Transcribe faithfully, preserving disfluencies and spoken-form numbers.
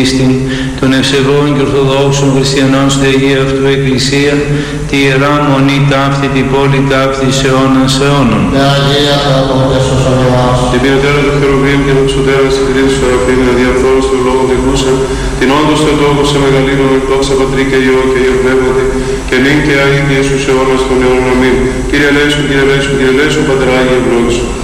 πίστην, των ευσεβών και ορθοδόξων χριστιανών στην Αγία αυτού Εκκλησία, τη Ιερά Μονή ταύτη, την πόλη ταύτη σε αιώνας αιώνων. Με Αγία Θεοτόκες ως Αγιάς. Την ποιοτέρα του Χερουβίμ και του Ξωτέρα στην κρίνη του Σεραφείμ, δηλαδή αυτός του λόγου τεκούσαν, την όντως Θεοτόκος σε μεγαλύτερον εκτόξα Πατρί και Υιό και Υιό Πνεύματι, και νυν και αΐ και Ιησούς αιώνας των αιώνων αμήν. Κύριε ελέησον, Κύριε ελέησον, Κύριε ελέησον, Πατερά Άγιε ευλόγησον.